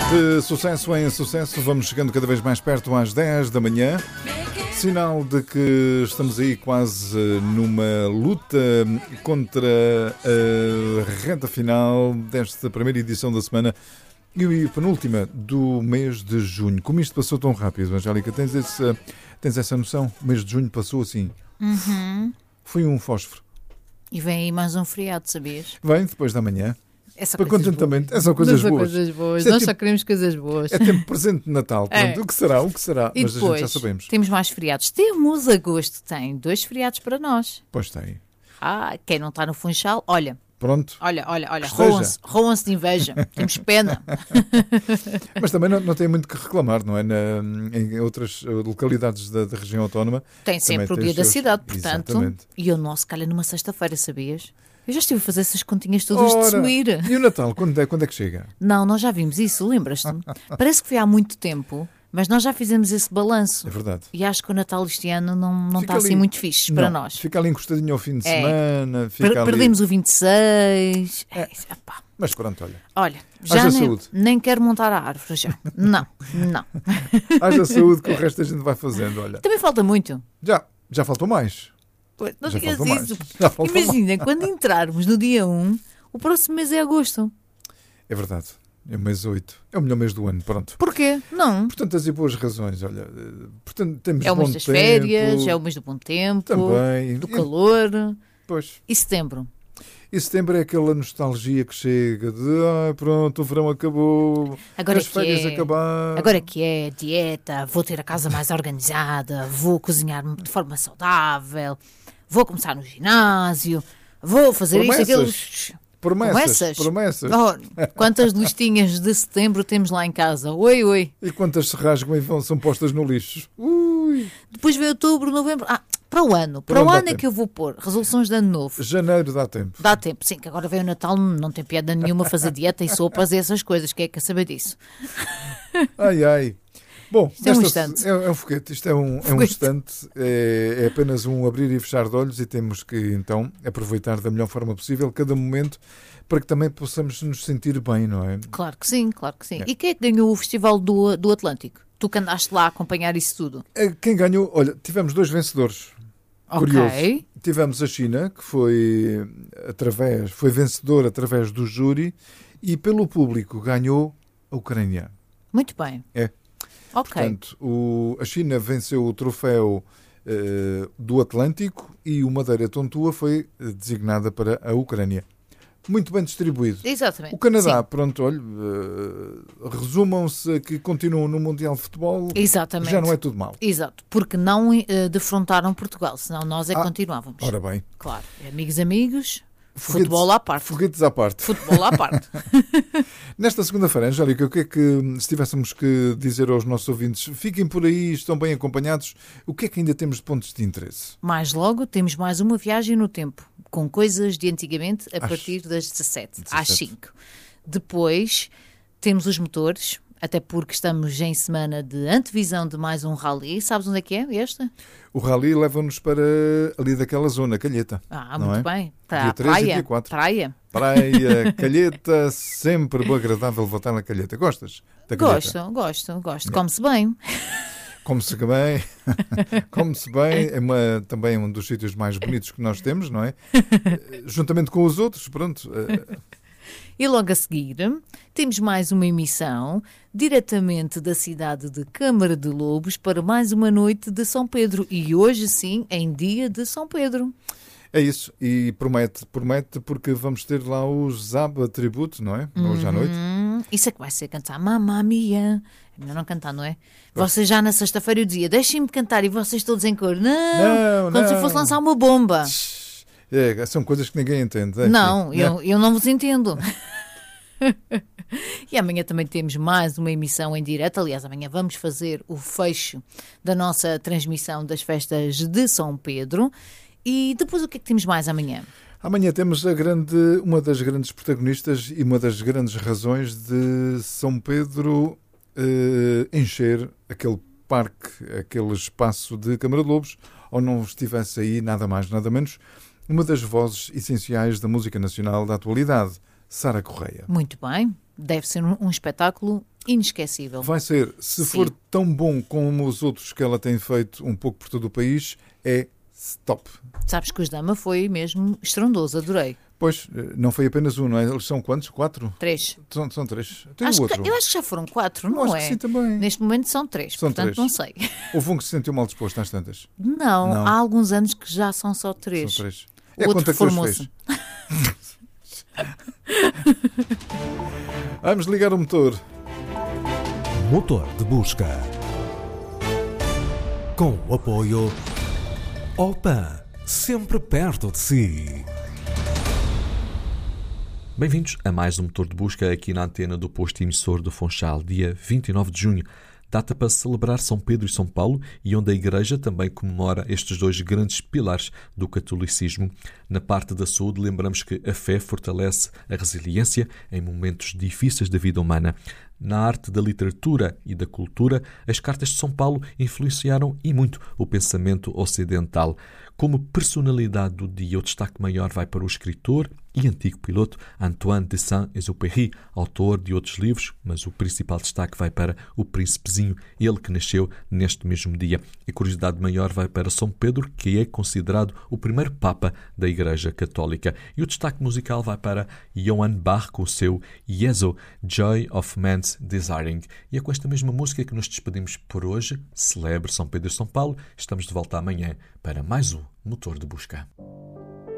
De sucesso em sucesso, vamos chegando cada vez mais perto às 10 da manhã. Sinal de que estamos aí quase numa luta contra a reta final desta primeira edição da semana e penúltima do mês de junho. Como isto passou tão rápido, Angélica, tens essa noção? O mês de junho passou assim. Foi um fósforo. E vem aí mais um feriado, sabias? Vem depois da manhã. Para contentamento. São coisas boas. Nós só queremos coisas boas. É tempo presente de Natal. Pronto. O que será? E mas depois, a gente já sabemos. Temos mais feriados. Temos agosto, tem 2 feriados para nós. Pois tem. Quem não está no Funchal, olha. Pronto. Olha, roam-se de inveja. Temos pena. Mas também não tem muito que reclamar, não é? Em outras localidades da região autónoma. Tem sempre o dia da cidade, portanto. Exatamente. E o nosso calha numa sexta-feira, sabias? Eu já estive a fazer essas continhas todas de subir. E o Natal, quando é que chega? Não, nós já vimos isso, lembras-te? Parece que foi há muito tempo, mas nós já fizemos esse balanço. É verdade. E acho que o Natal este ano não está assim muito fixe para nós. Fica ali encostadinho ao fim de semana. Perdemos o 26. Mas pronto, olha. Olha, já nem quero montar a árvore já. Não. Haja saúde que o resto a gente vai fazendo, olha. Também falta muito. Já faltou mais. Não digas isso. Imagina, quando entrarmos no dia 1, o próximo mês é agosto. É verdade. É o mês 8. É o melhor mês do ano, pronto. Porquê? Não. Por tantas e boas razões, olha. Portanto, temos é o mês das férias, é o mês do bom tempo, também. Do calor. Pois. E setembro? E setembro é aquela nostalgia que chega de pronto, o verão acabou, as férias acabaram. Agora que é dieta, vou ter a casa mais organizada, vou cozinhar de forma saudável, vou começar no ginásio, vou fazer isto, aquilo. Promessas. Oh, quantas listinhas de setembro temos lá em casa? Oi. E quantas se rasgam e são postas no lixo? Ui. Depois vem outubro, novembro. Para o ano. Para o ano é que eu vou pôr resoluções de ano novo. Janeiro dá tempo. Dá tempo, sim, que agora vem o Natal, não tem piada nenhuma fazer dieta e sopas e essas coisas. Quem é que quer saber disso? Ai. Bom, isto é um instante. É um foguete, isto é um instante, é apenas um abrir e fechar de olhos e temos que, então, aproveitar da melhor forma possível cada momento para que também possamos nos sentir bem, não é? Claro que sim. É. E quem é que ganhou o Festival do Atlântico? Tu que andaste lá a acompanhar isso tudo. Quem ganhou? Olha, tivemos 2 vencedores. Curioso. Tivemos a China, que foi vencedora através do júri e pelo público ganhou a Ucrânia. Muito bem. Portanto, a China venceu o troféu do Atlântico e o Madeira Tontua foi designada para a Ucrânia. Muito bem distribuído. Exatamente. O Canadá, sim. Pronto, olha, resumam-se que continuam no Mundial de Futebol. Exatamente. Já não é tudo mal. Exato, porque não defrontaram Portugal, senão nós continuávamos. Ora bem. Claro, amigos. Futebol à parte. Foguetes à parte. Futebol à parte. Nesta segunda-feira, Angélica, o que é que, se tivéssemos que dizer aos nossos ouvintes, fiquem por aí, estão bem acompanhados, o que é que ainda temos de pontos de interesse? Mais logo, temos mais uma viagem no tempo, com coisas de antigamente a partir das 17 às 5. Depois, temos os motores, até porque estamos em semana de antevisão de mais um rally. Sabes onde é que é este? O rally leva-nos para ali daquela zona, Calheta. Muito bem. Para dia a praia. E dia 4. Praia, Calheta, sempre agradável voltar na Calheta. Gostas da Calheta? Gosto. Come-se bem. Come-se bem. Come-se bem. É também um dos sítios mais bonitos que nós temos, não é? Juntamente com os outros, pronto. E logo a seguir, temos mais uma emissão diretamente da cidade de Câmara de Lobos para mais uma noite de São Pedro. E hoje sim, em dia de São Pedro. É isso. E promete porque vamos ter lá o Zaba Tributo, não é? Hoje à noite. Isso é que vai ser cantar Mamma Mia. É melhor não cantar, não é? Vocês já na sexta-feira eu dizia, deixem-me cantar e vocês todos em cor. Não, como se eu fosse lançar uma bomba. São coisas que ninguém entende. Não, eu não vos entendo. E amanhã também temos mais uma emissão em direto. Aliás, amanhã vamos fazer o fecho da nossa transmissão das festas de São Pedro. E depois o que é que temos mais amanhã? Amanhã temos uma das grandes protagonistas e uma das grandes razões de São Pedro encher aquele parque, aquele espaço de Câmara de Lobos, ou não estivesse aí nada mais, nada menos, uma das vozes essenciais da música nacional da atualidade, Sara Correia. Muito bem. Deve ser um espetáculo inesquecível. Vai ser, se for tão bom como os outros que ela tem feito um pouco por todo o país, é top. Sabes que os Dama foi mesmo estrondoso, adorei. Pois, não foi apenas um, não é? Eles são quantos? 4? 3. São 3. Tem o outro. Eu acho que já foram 4, não acho é? Que sim, também. Neste momento são 3, portanto 3. não sei. Houve um que se sentiu mal disposto às tantas. Não, há alguns anos que já são só 3. São 3. O outro formou-se. Vamos ligar o motor. Motor de busca. Com o apoio Opa, sempre perto de si. Bem-vindos a mais um Motor de Busca aqui na antena do posto emissor do Funchal, dia 29 de junho. Data para celebrar São Pedro e São Paulo e onde a Igreja também comemora estes dois grandes pilares do catolicismo. Na parte da saúde, lembramos que a fé fortalece a resiliência em momentos difíceis da vida humana. Na arte da literatura e da cultura, as cartas de São Paulo influenciaram e muito o pensamento ocidental. Como personalidade do dia, o destaque maior vai para o escritor e antigo piloto Antoine de Saint-Exupéry, autor de outros livros, mas o principal destaque vai para o Príncipezinho, ele que nasceu neste mesmo dia. A curiosidade maior vai para São Pedro, que é considerado o primeiro Papa da Igreja Católica. E o destaque musical vai para Johann Bach com o seu Jesu, Joy of Man's Desiring. E é com esta mesma música que nos despedimos por hoje. Celebre São Pedro e São Paulo. Estamos de volta amanhã para mais um Motor de Busca.